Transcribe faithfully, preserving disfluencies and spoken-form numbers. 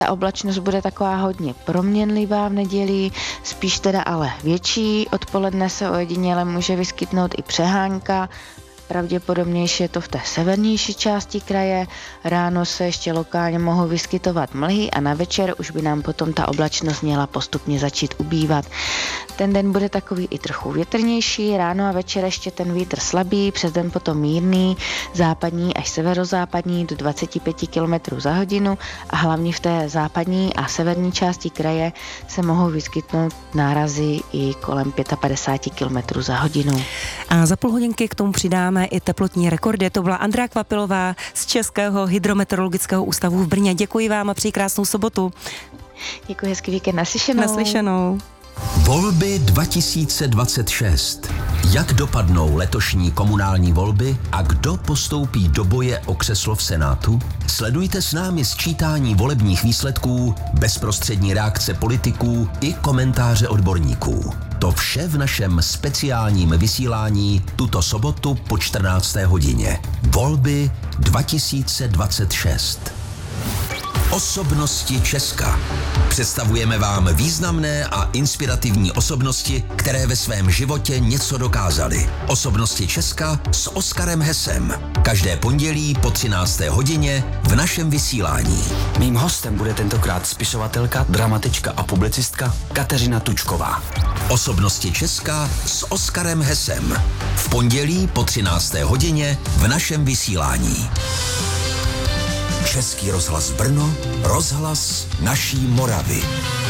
Ta oblačnost bude taková hodně proměnlivá v neděli, spíš teda ale větší. Odpoledne se ojediněle může vyskytnout i přehánka. Pravděpodobnější je to v té severnější části kraje. Ráno se ještě lokálně mohou vyskytovat mlhy a na večer už by nám potom ta oblačnost měla postupně začít ubývat. Ten den bude takový i trochu větrnější, ráno a večer ještě ten vítr slabý, přes den potom mírný, západní až severozápadní do dvacet pět kilometrů za hodinu a hlavně v té západní a severní části kraje se mohou vyskytnout nárazy i kolem padesát pět kilometrů za hodinu. A za půl hodinky k tomu přidáme i teplotní rekordy. To byla Andrea Kvapilová z Českého hydrometeorologického ústavu v Brně. Děkuji vám a přeji krásnou sobotu. Děkuji, hezký víkend, naslyšenou. Naslyšenou. Volby dva tisíce dvacet šest. Jak dopadnou letošní komunální volby a kdo postoupí do boje o křeslo v Senátu? Sledujte s námi sčítání volebních výsledků, bezprostřední reakce politiků i komentáře odborníků. To vše v našem speciálním vysílání tuto sobotu po čtrnácté hodině. Volby dva tisíce dvacet šest. Osobnosti Česka. Představujeme vám významné a inspirativní osobnosti, které ve svém životě něco dokázaly. Osobnosti Česka s Oskarem Hesem. Každé pondělí po třinácté hodině v našem vysílání. Mým hostem bude tentokrát spisovatelka, dramatička a publicistka Kateřina Tučková. Osobnosti Česka s Oskarem Hesem. V pondělí po třinácté hodině v našem vysílání. Český rozhlas Brno, rozhlas naší Moravy.